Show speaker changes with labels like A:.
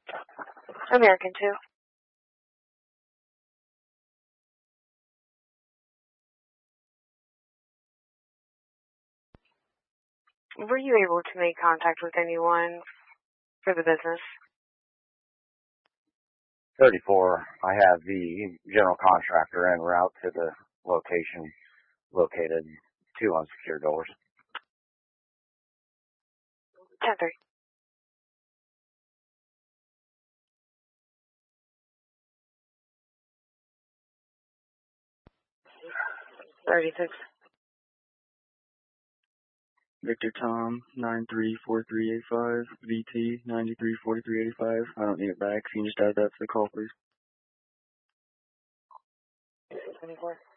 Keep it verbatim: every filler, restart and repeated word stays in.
A: American two. Were you able to make contact with anyone for the business?
B: thirty-four. I have the general contractor en route to the location located. Two unsecured doors.
A: ten three. thirty-six.
C: Victor Tom, nine three four three eight five, V T, nine three four three eight five. I don't need it back. Can you just add that to the call, please?
A: twenty-four.